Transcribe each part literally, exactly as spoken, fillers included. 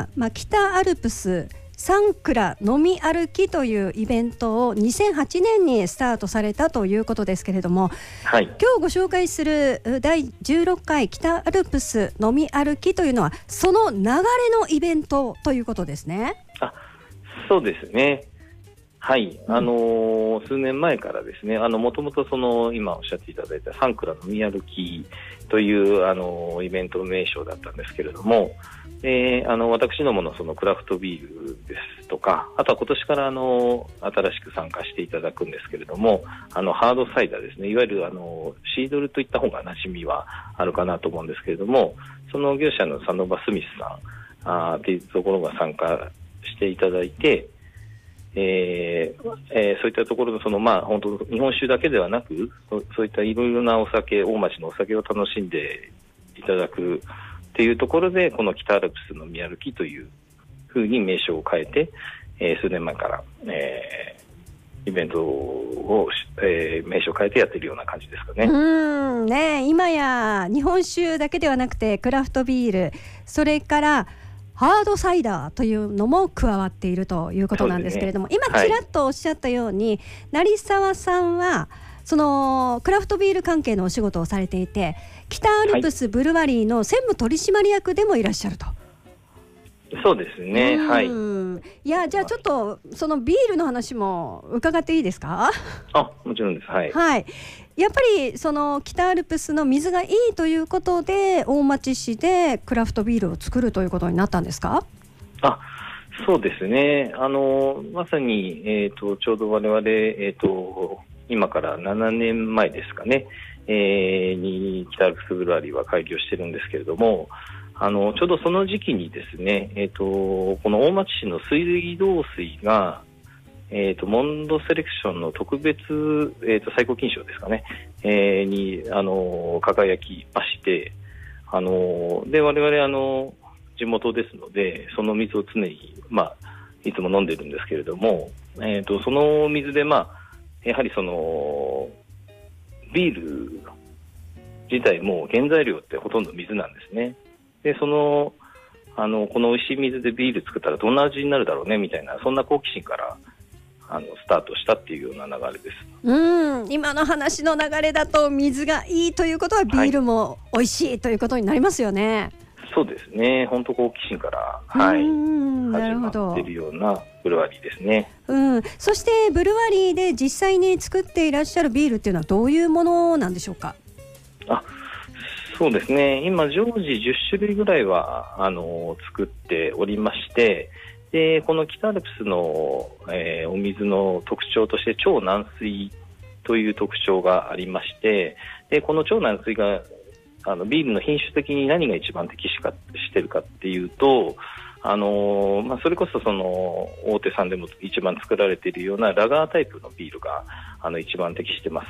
は、まあ、北アルプスサンクラ飲み歩きというイベントをにせんはちねんにスタートされたということですけれども、はい、今日ご紹介するだいじゅうろっかい北アルプス飲み歩きというのはその流れのイベントということですね。 あ、そうですね。はい、あのー、数年前からですね、あのもともとその今おっしゃっていただいたサンクラ飲み歩きというあのイベントの名称だったんですけれども、えー、あの私どものそのクラフトビールですとか、あとは今年からあの新しく参加していただくんですけれども、あのハードサイダーですね、いわゆるあのシードルといった方が馴染みはあるかなと思うんですけれども、その業者のサノバスミスさんあというところが参加していただいて、えーえー、そういったところのその、まあ、本当日本酒だけではなく そ, そういったいろいろなお酒、大町のお酒を楽しんでいただくというところで、この北アルプスのみ歩きというふうに名称を変えて、えー、数年前から、えー、イベントを、えー、名称を変えてやっているような感じですかね。 うーんね、今や日本酒だけではなくてクラフトビール、それからハードサイダーというのも加わっているということなんですけれども、ね、今ちらっとおっしゃったように、はい、成沢さんはそのクラフトビール関係のお仕事をされていて、北アルプスブルワリーの専務取締役でもいらっしゃると。 そうですね、はい。 いや、じゃあちょっとそのビールの話も伺っていいですか？ あ、もちろんです。はい、 はい、やっぱりその北アルプスの水がいいということで大町市でクラフトビールを作るということになったんですか？ あ、そうですね。あのまさに、えー、とちょうど我々、えー、と今からななねんまえですかね、えー、に北アルプスブルワリーは開業してるんですけれども、あのちょうどその時期にですね、えー、とこの大町市の水道水がえー、とモンドセレクションの特別、えー、と最高金賞ですかね、えー、に、あの輝きまして、あので我々あの地元ですので、その水を常に、まあ、いつも飲んでるんですけれども、えー、とその水で、まあ、やはりそのビール自体も原材料ってほとんど水なんですね。でそのあのこの美味しい水でビール作ったらどんな味になるだろうねみたいな、そんな好奇心からあのスタートしたっていうような流れです。 うん、今の話の流れだと水がいいということはビールも美味しいということになりますよね。はい、 そうですね。本当好奇心から、はい、始まっているようなブルワリーですね。 うん、そしてブルワリーで実際に作っていらっしゃるビールっていうのはどういうものなんでしょうか？ あ、そうですね。今常時じゅっしゅるいぐらいはあの作っておりまして、でこの北アルプスの、えー、お水の特徴として超軟水という特徴がありまして、でこの超軟水があのビールの品種的に何が一番適しかしているかっていうと、あのーまあ、それこそその大手さんでも一番作られているようなラガータイプのビールがあの一番適してます。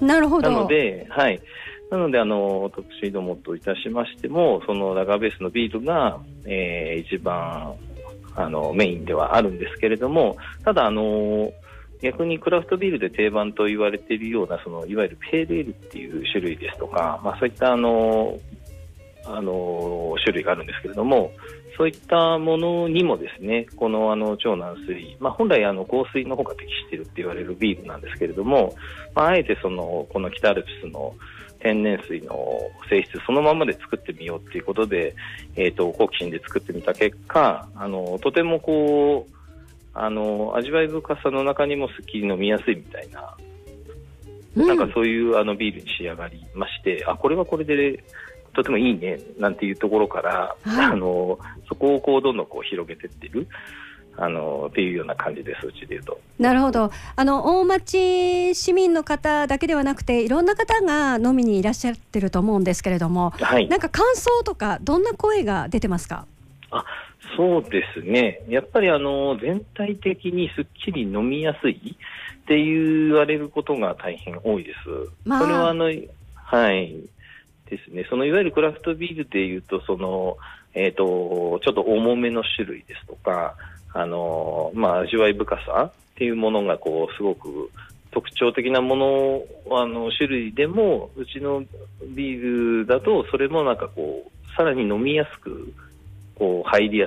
なるほど。 なので、はい、なのであの私どもといたしましても、そのラガーベースのビールが、えー、一番あのメインではあるんですけれども、ただあの逆にクラフトビールで定番と言われているようなそのいわゆるペールエールっていう種類ですとか、まあ、そういったあのあの種類があるんですけれども、そういったものにもですね、このあの超軟水、まあ、本来あの硬水の方が適しているって言われるビールなんですけれども、まあ、あえてそのこの北アルプスの天然水の性質そのままで作ってみようということで、えー、と好奇心で作ってみた結果、あのとてもこうあの味わい深さの中にもすっきり飲みやすいみたいな、うん、なんかそういうあのビールに仕上がりまして、あ、これはこれでとてもいいねなんていうところから、はい、あのそこをこうどんどんこう広げていってるあのっていうような感じです、うちでいうと。 なるほど。あの大町市民の方だけではなくていろんな方が飲みにいらっしゃってると思うんですけれども、はい、なんか感想とかどんな声が出てますか？ あ、そうですね。やっぱりあの全体的にすっきり飲みやすいって言われることが大変多いです。まあ、それはあのはいですね。そのいわゆるクラフトビールでいうとそのえっとちょっと重めの種類ですとか、あのまあ味わい深さっていうものがこうすごく特徴的なものあの種類でも、うちのビールだとそれもなんかこうさらに飲みやすくこう入りや